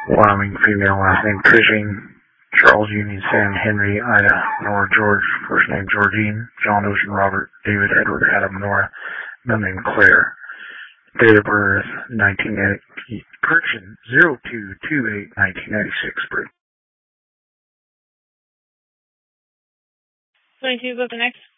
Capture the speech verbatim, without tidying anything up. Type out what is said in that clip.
Wyoming female, last name Cushing. Charles Union Sam Henry Ida Nora George, first name Georgine. John Ocean Robert David Edward Adam Nora, middle name Claire. Date of birth nineteen eighty, correction, zero two two eight nineteen ninety-six. twenty-two, book the next.